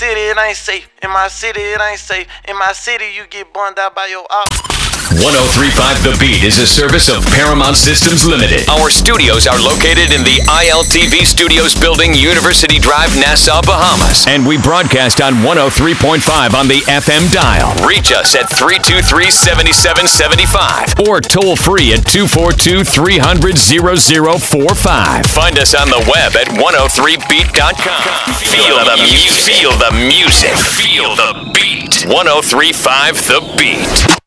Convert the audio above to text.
city, it ain't safe. In my city, it ain't safe. In my city, you get burned out by your op. 103.5 The Beat is a service of Paramount Systems Limited. Our studios are located in the ILTV Studios building, University Drive, Nassau, Bahamas. And we broadcast on 103.5 on the FM dial. Reach us at 323-7775 or toll free at 242-300-0045. Find us on the web at 103beat.com. Feel the music. Feel the beat. 103.5 The Beat.